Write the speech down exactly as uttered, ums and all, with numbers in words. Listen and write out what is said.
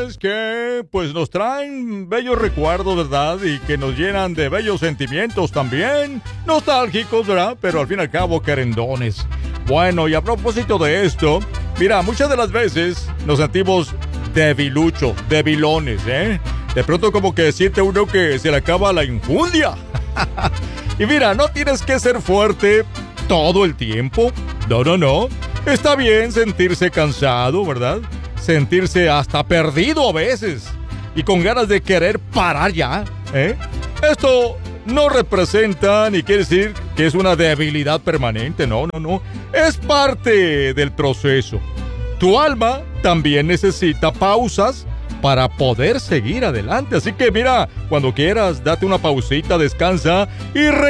canciones que pues nos traen bellos recuerdos, ¿verdad? Y que nos llenan de bellos sentimientos también, nostálgicos, ¿verdad? Pero al fin y al cabo querendones. Bueno, y a propósito de esto, mira, muchas de las veces nos sentimos debiluchos, debilones, ¿eh? De pronto como que siente uno que se le acaba la infundia. Y mira, no tienes que ser fuerte todo el tiempo. No, no, no. Está bien sentirse cansado, ¿verdad? Sentirse hasta perdido a veces. Y con ganas de querer parar ya, ¿eh? Esto no representa ni quiere decir que es una debilidad permanente. No, no, no. Es parte del proceso. Tu alma también necesita pausas para poder seguir adelante. Así que mira, cuando quieras, date una pausita, descansa y re